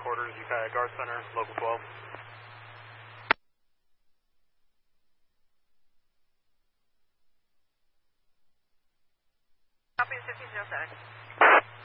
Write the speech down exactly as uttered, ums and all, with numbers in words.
quarters, Ukiah Guard Center, local twelve. Copy fifteen zero seven.